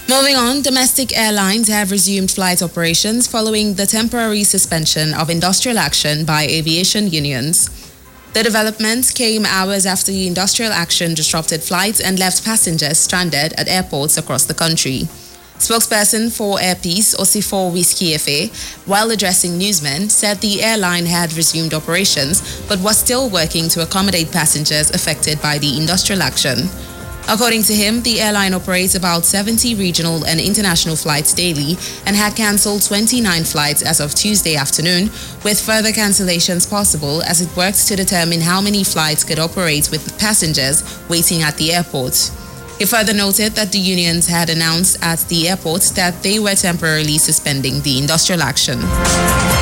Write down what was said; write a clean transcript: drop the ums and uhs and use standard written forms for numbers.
Moving on, domestic airlines have resumed flight operations following the temporary suspension of industrial action by aviation unions. The development came hours after the industrial action disrupted flights and left passengers stranded at airports across the country. Spokesperson for Air Peace, Osifo Wiskiefe, while addressing newsmen, said the airline had resumed operations but was still working to accommodate passengers affected by the industrial action. According to him, the airline operates about 70 regional and international flights daily and had cancelled 29 flights as of Tuesday afternoon, with further cancellations possible as it worked to determine how many flights could operate with passengers waiting at the airport. He further noted that the unions had announced at the airport that they were temporarily suspending the industrial action.